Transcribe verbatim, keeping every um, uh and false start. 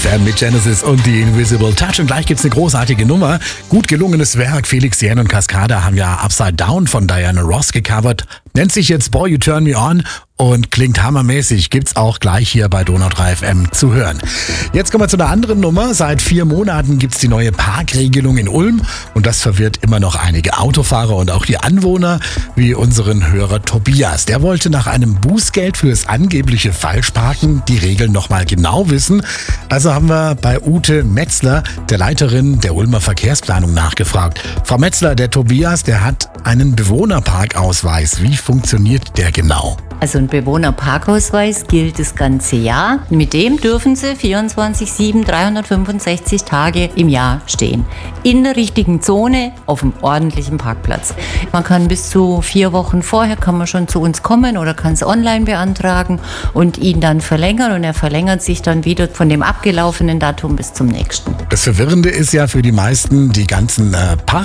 F M mit Genesis und die Invisible Touch. Und gleich gibt's eine großartige Nummer. Gut gelungenes Werk. Felix Jähn und Cascada haben ja Upside Down von Diana Ross gecovert. Nennt sich jetzt Boy You Turn Me On und klingt hammermäßig. Gibt's auch gleich hier bei Donau drei F M zu hören. Jetzt kommen wir zu einer anderen Nummer. Seit vier Monaten gibt's die neue Parkregelung in Ulm. Und das verwirrt immer noch einige Autofahrer und auch die Anwohner, wie unseren Hörer Tobias. Der wollte nach einem Bußgeld fürs angebliche Falschparken die Regeln nochmal genau wissen. Also haben wir bei Ute Metzler, der Leiterin der Ulmer Verkehrsplanung, nachgefragt. Frau Metzler, der Tobias, der hat einen Bewohnerparkausweis. Wie funktioniert der genau? Also ein Bewohnerparkausweis gilt das ganze Jahr. Mit dem dürfen Sie vierundzwanzig sieben, dreihundertfünfundsechzig Tage im Jahr stehen. In der richtigen Zone, auf einem ordentlichen Parkplatz. Man kann bis zu vier Wochen vorher kann man schon zu uns kommen oder kann es online beantragen und ihn dann verlängern. Und er verlängert sich dann wieder von dem abgelaufenen Datum bis zum nächsten. Das Verwirrende ist ja für die meisten die ganzen äh, Park